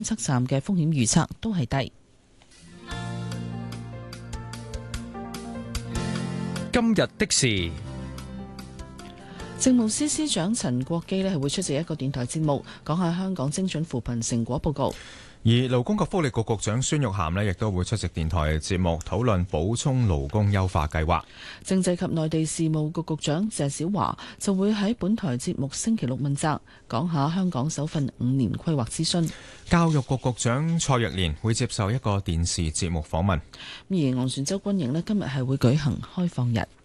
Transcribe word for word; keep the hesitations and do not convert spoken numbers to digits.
測站嘅風險預測都係低。 今日的事， 政務司司長陳國基咧係會出席一個電台節目，講下香港精準扶貧成果報告。 而勞工及福利局局長孫玉菡呢亦都會出席電台節目，討論補充勞工優化計劃。 政制及內地事務局局長謝小華就會喺本台節目星期六問責，講下香港首份五年規劃諮詢。 教育局局長蔡若蓮會接受一個電視節目訪問。 而昂船洲軍營呢今日係會舉行開放日。